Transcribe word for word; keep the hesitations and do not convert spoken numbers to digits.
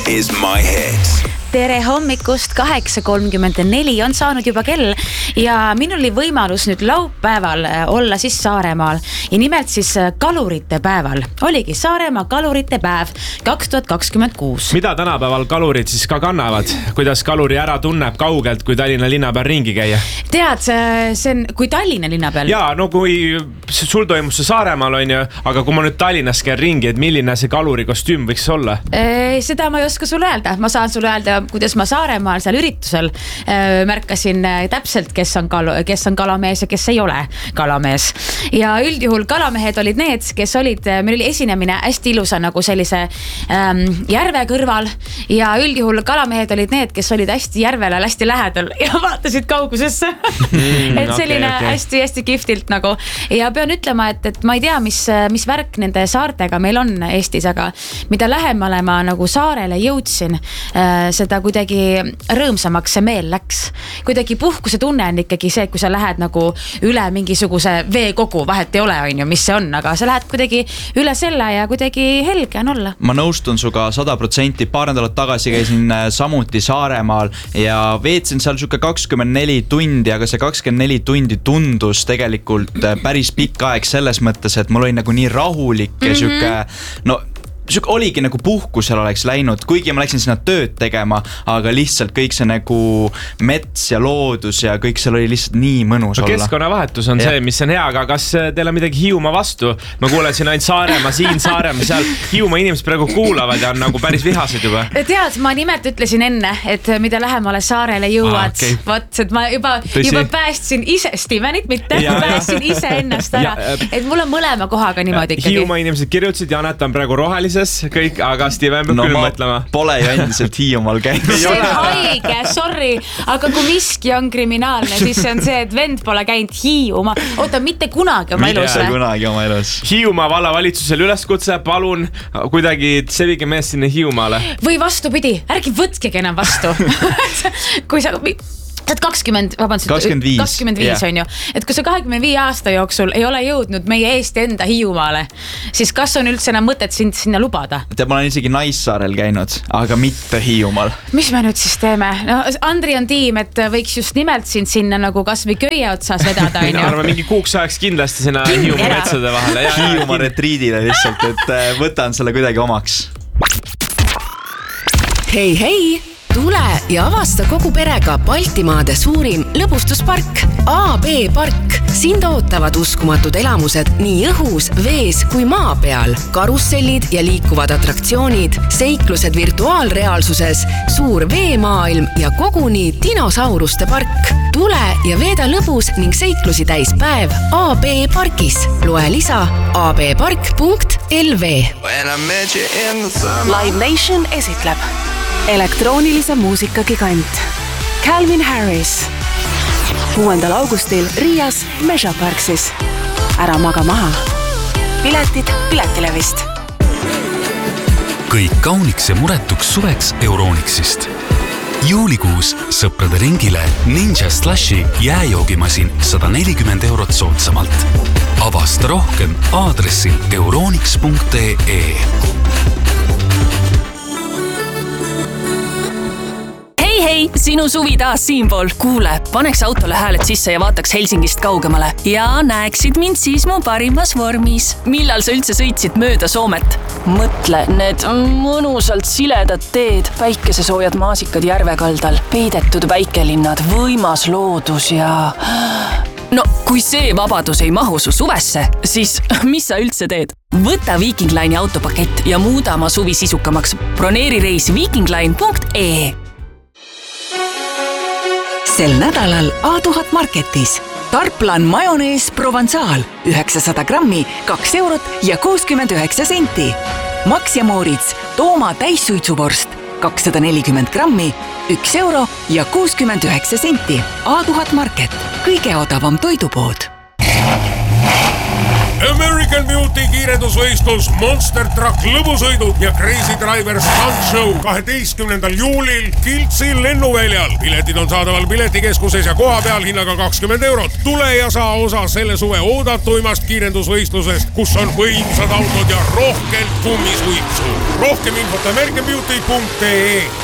is my hit. Tere hommikust, kaheksa kolmkümmend neli on saanud juba kell ja minul oli võimalus nüüd laupäeval olla siis Saaremaal ja nimelt siis kalurite päeval. Oligi Saaremaa kalurite päev kaks tuhat kakskümmend kuus. Mida tänapäeval kalurid siis ka kannavad? Kuidas kaluri ära tunneb kaugelt, kui Tallinna linna peal ringi käia? Tead, see on kui Tallinna linna peal. Jaa, no kui sul toimus see Saaremaal on ju, aga kui ma nüüd Tallinnas käin ringi, et milline see kaluri kostüüm võiks olla? E, seda ma ei oska sulle öelda. Ma saan sulle öelda, kuidas ma Saaremaal seal üritusel äh, märkasin äh, täpselt, kes on, kalu, kes on kalamees ja kes ei ole kalamees. Ja üldjuhul kalamehed olid need, kes olid, meil oli esinemine hästi ilusa nagu sellise ähm, järve kõrval ja üldjuhul kalamehed olid need, kes olid hästi järvele hästi lähedal ja vaatasid kaugusesse. Mm, et selline okay, okay. hästi, hästi kihvtilt nagu. Ja pean ütlema, et, et ma ei tea, mis, mis värk nende saartega meil on Eestis, aga mida lähemale ma nagu saarele jõudsin, äh, seda kuidagi rõõmsamaks see meel läks. Kuidagi puhkuse tunne on ikkagi see, kui sa lähed nagu üle mingisuguse veekogu, vahet ei ole, on ju, mis see on, aga sa lähed kuidagi üle selle ja kuidagi helge on olla. Ma nõustun suga sada protsenti. Paar nädalat tagasi käisin samuti Saaremaal ja veetsin seal suke kakskümmend neli tundi, aga see kakskümmend neli tundi tundus tegelikult päris pikk aeg selles mõttes, et mul oli nagu nii rahulik ja mm-hmm. suke, no Sük oligi nagu puhkusel oleks läinud, kuigi ma läksin sinna tööd tegema, aga lihtsalt kõik see nagu mets ja loodus ja kõik seal oli lihtsalt nii mõnus no, olla. Keskkonnavahetus on ja. see, mis on hea, aga kas teil on midagi Hiiumaa vastu? Ma kuulesin ainult Saaremaa, siin Saaremaa, seal Hiiumaa inimesed praegu kuulavad ja on nagu päris vihased juba. Tead, ma nimelt ütlesin enne, et mida lähemale saarele jõuad, ah, okay. Vot, et ma juba, juba päästsin ise Stevenit, mitte ja, päästsin ja. ise ennast ära, ja, et mul on mõlema kohaga niimoodi ikkagi. Hiiumaa inimesed kirjutasid, Janet on praegu rohelis kõik, aga Steven peab no, küll mõtlema. Pole ju endiselt Hiiumaal käinud. See on haige, sorry, aga kui miski on kriminaalne, siis see on see, et vend pole käinud Hiiumaa. Oota, mitte kunagi oma elus. Mitte kunagi oma elus. Hiiumaa vallavalitsusel üleskutse, palun kuidagi sevige mees sinna Hiiumaale. Või vastupidi, ärgi võtkegi enam vastu. Kui sa... Saad kakskümmend, vabandust, kakskümmend viis on ju. Et kui sa kahekümne viie aasta jooksul ei ole jõudnud meie Eesti enda Hiiumaale, siis kas on üldse enam mõtet sind sinna lubada? Tead, ma olen isegi Naissaarel käinud, aga mitte Hiiumaal. Mis me nüüd siis teeme? No, Andri on tiim, et võiks just nimelt sind sinna nagu kas või köie otsas vedada. Mina arvan, mingi kuuks ajaks kindlasti sinna Hiiumaa metsade vahele. Hiiumaa retriidile lihtsalt, et võtan selle kuidagi omaks. Hei, hei! Tule ja avasta kogu perega Baltimaade suurim lõbustuspark A B park. Sind ootavad uskumatud elamused nii õhus, vees kui maa peal. Karussellid ja liikuvad atraktsioonid, seiklused virtuaalreaalsuses, suur veemaailm ja koguni dinosauruste park. Tule ja veeda lõbus ning seiklusi täis päev A B parkis. Loe lisa a b park punkt l v. Live Nation esitleb elektroonilise muusika gigant Calvin Harris kuuendal augustil Riias Measure Parksis. Ära maga maha. Piletid Piletilevist. Kõik kauniks ja muretuks suveks Euronixist. Juulikuus sõprade ringile Ninja Slushi jääjoogimasin sada nelikümmend eurot soodsamalt. Avasta rohkem aadressil euronix punkt e. Hei, sinu suvi taas siinpool. Kuule, paneks autole hääled sisse ja vaataks Helsingist kaugemale. Ja näeksid mind siis mu parimas vormis. Millal sa üldse sõitsid mööda Soomet? Mõtle, need mõnusalt siledad teed, päikesesoojad maasikad järvekaldal, peidetud väikelinnad, võimas loodus ja... No, kui see vabadus ei mahu su suvesse, siis mis sa üldse teed? Võta Viking Line'i autopakett ja muuda oma suvi sisukamaks. Broneeri reis viking line punkt e. Sel nädalal A tuhat marketis. Tarplan majonees Provençal üheksasada grammi, kaks eurot ja kuuskümmend üheksa senti. Max ja Moritz Tooma täissuitsuvorst kakssada nelikümmend grammi, üks euro ja kuuskümmend üheksa senti. A tuhat market, kõige odavam toidupood. American Beauty kiirendusvõistlus, Monster Truck lõbusõidud ja Crazy Driver Stunt Show kaheteistkümnendal juulil Kiltsi lennuväljal. Piletid on saadaval piletikeskuses ja koha peal hinnaga kakskümmend eurot. Tule ja saa osa selle suve oodatuimast kiirendusvõistlusest, kus on võimsad autod ja rohkelt kummisuitsu. Rohkem infot american beauty punkt ee.